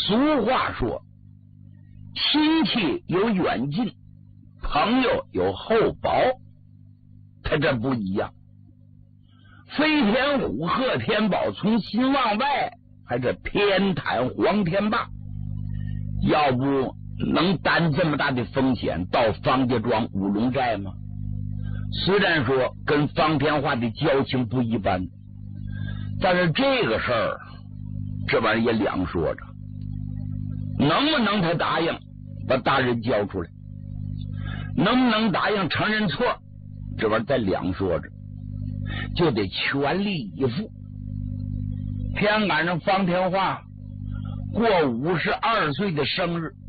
俗话说，亲戚有远近，朋友有厚薄，他这不一样。飞天虎、贺天宝从心往外，还是偏袒黄天霸，要不能担这么大的风险到方家庄乌龙寨吗？虽然说跟方天化的交情不一般，但是这个事儿，这玩意儿也两说着，能不能他答应把大人交出来，能不能答应承认错，这玩意儿再两说着，就得全力以赴。偏赶上方天化过52岁的生日，